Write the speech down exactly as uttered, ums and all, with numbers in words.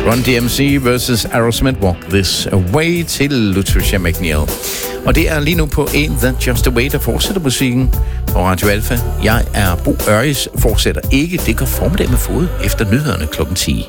Run D M C versus Aerosmith, Walk This Way til Lucia McNeil. Og det er lige nu på en The Just A Way, der fortsætter musikken på Radio Alpha. Jeg er Bo Ørjes, fortsætter ikke. Det går formiddag med fod efter nyhederne klokken ti.